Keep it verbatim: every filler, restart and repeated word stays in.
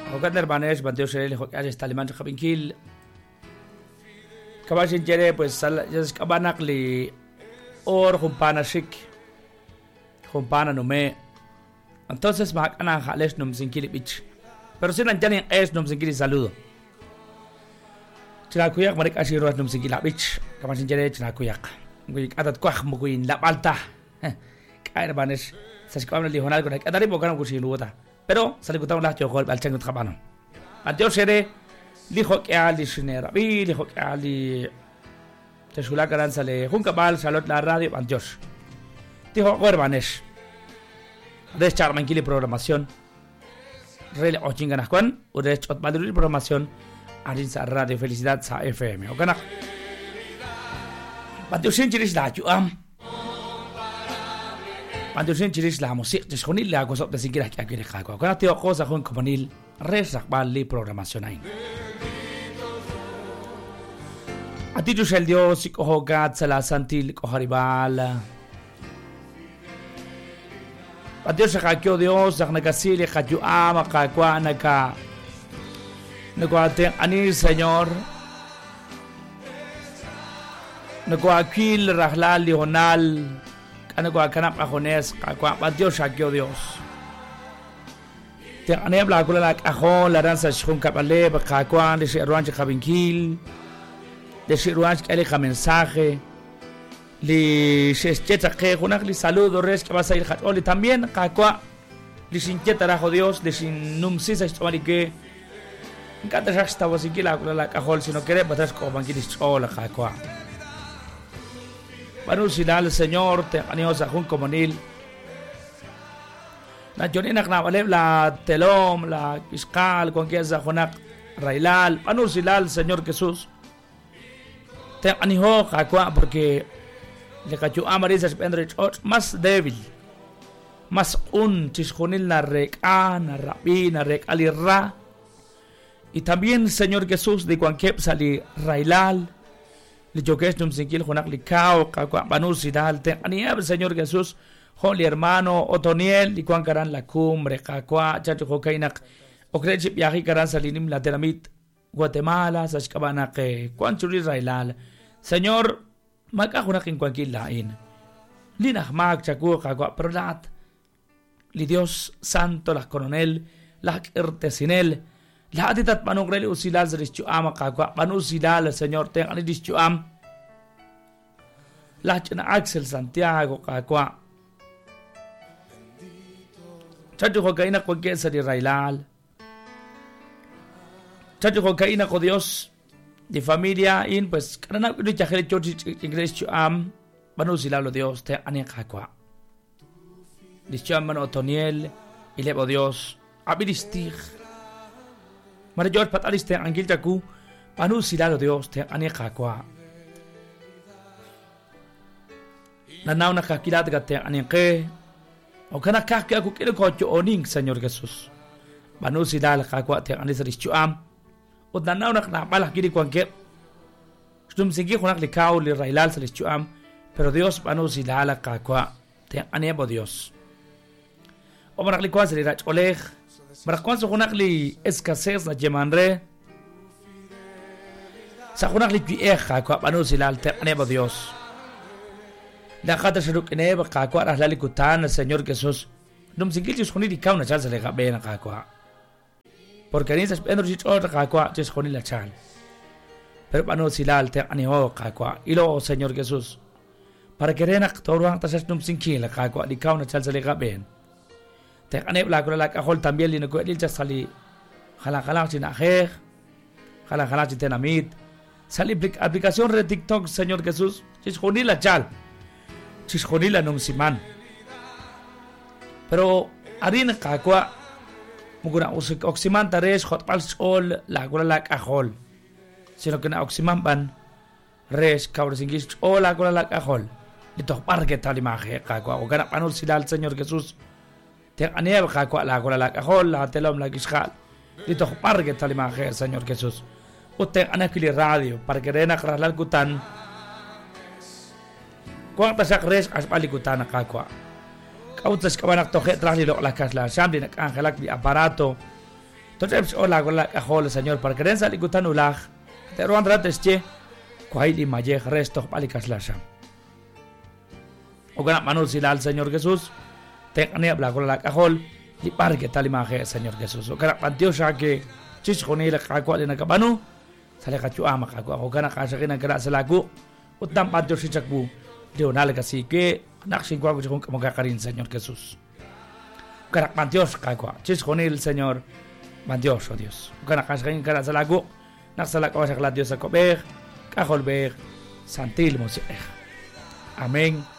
Hogan hermanes, Mateo Serel, Hogan Staliman Javinkil. Kabashin Jere, pues ya es Kabanakli or Humpana Shik. Humpana no me. Entonces, Mahakana Hales Num Sinkili Beach. Pero si no tienen es Num Sinkili saludo. Chinakuyak, Marik Ashiros Num Sinkila Beach. Kabashin Jere, Chinakuyak. Guik Adat Kwak Muguin, La Balta. Hermanes, se escapan el Honal con el Catari Bocano Cusiluota. Pero salikutang lahat yung call alcang trabaho. Antio sere liho ke ali sinera bi liho ke ali tesula karan sale hunkabal salot la radio antios. Tiho hermanes. De charman kili programación. Rele ochinganas kwan o de chot madrid programación alin sa radio felicidad sa F M. Okana. Antio sinchiris la ju am. Andusin chiris la musik diskonil la gosok de singira kya kire kha ko kana tio cosa con comunil resak bali programación ay atitu shel dios ko hogat sala santil ko haribal adios ka kyo dios dak nagasili ka ju ama ka kwa naka nagwate ani señor nagwakil rahlal lional ano ko kanap ajones kwa Dios akyo Dios te anebla ko la ajo la danza shun kapale ba kwa de ruan che kabinkil de ruan que le mensaje li shecheta que junak li saludo res que vas a ir oli también kwa li sincheta rajo Dios de sin num sisa histori que encanta ya estaba sikila ko la ajo si no quiere batas ko bankilis ola kwa Panusilal Señor te aniosa jun comunil. La Joninak na valeb la telom la fiscal con que za jonak railal panusilal Señor Jesús. Te aniho kakwa porque le cachu amarisas pendrech más débil. Más un chisjonil na reka na rabi na rek alirra. Y también Señor Jesús de cuanquep sali railal. Le choques num sinkil jonak likao kakwa panusidal te aniab Señor Jesús holy hermano Otoniel di kuan karan la cumbre kakwa chacho kokainak okrechip yahi karan salinim la teramit Guatemala sa shkabana ke kuan churi Israelal Señor maka jonak in kuan kilain linah mag chaku kakwa pero lahat li Dios santo las coronel las ertesinel lahat itat panugreli usilal sa dischu ama kakwa panusilal Señor te ani dischu am lahat na Axel Santiago kakwa chacho ko kaina ko kesa di Railal chacho ko kaina ko Dios di familia in pues karena ko di chakele church ingles chu am panusilal Dios te ani kakwa dischu am no Otoniel ilebo Dios abilistig Mara George pataliste angil jaku panu silalo Dios te ane kakwa nanaw na kakilat gate ane ke o kana kakya ku kile ko oning Señor Jesús panu silal kakwa te ane saris chuam o nanaw na na balak gidi ko ke stum sigi khonak likaw li railal saris chuam pero Dios panu silal kakwa te ane bo Dios o marak likwa salis oleg Marakwan sa kunak li escasez na jemanre sa kunak li piekha kwa panu sila alter aneba Dios la kata saruk ineba kakwa rahlali kutan na Señor Jesús num singil jis kuni di kaw na chal sa lega bena kakwa porque ni sa spendro jis otra kakwa jis kuni la chal pero panu sila alter aneho kakwa ilo Señor Jesús para que renak toruang tasas num singil kakwa di kaw na chal sa lega ben te aneb la ko la ka hol también li no ko il sali khala khala sin ajer khala khala sin tenamit sali aplicación de TikTok Señor Jesús chis khoni la chal chis khoni la num siman pero arin ka kwa muguna usik oximan tares hot pals all la ko la ka hol sino que na oximan ban res kaur singis all la ko la ka hol ito parque talimaje ka kwa o gana panul silal Señor Jesús te aneb kakwa la ko la ka hol la telom la gishal ito parque talimaje Señor Jesús Ute anakili radio para que rena kralal kutan. Kuang tasak res as palikutan nakakwa. Kautas kawanak tohe trahli lo lakas la samdi nak angelak di aparato. Entonces, hola, hola, hola, Señor, para que sal ikutan ulah. Te ruan rates che, kuai di majeh resto palikas lasha. O kana manul silal Señor Jesús, te ane habla con la cajol, y par que tal imagen Señor Jesús. O kana pantio sha que chis khoni la kakwa de nakabanu, sale kachu ama kakwa. O kana kasha kina kara salaku, utam pantio shichakbu, leonal kasi que nakshin kwa kuchon como kakarin Señor Jesús. O kana pantio kakwa, chis khoni el Señor. Man Dios, oh Dios. Kana kashakin kana salaku, naksalak awasakla Dios akobeh, kaholbeh, santil moseh. Amén.